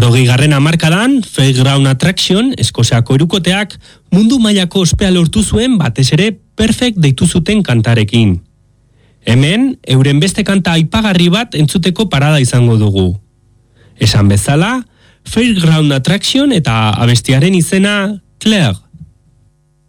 80. hamarkadan, Fairground Attraction, Eskoziako hirukoteak, mundu mailako ospea lortu zuen batez ere Perfect deitu zuten kantarekin. Hemen, euren beste kanta aipagarri bat entzuteko parada izango dugu. Esan bezala, Fairground Attraction eta abestiaren izena Claire.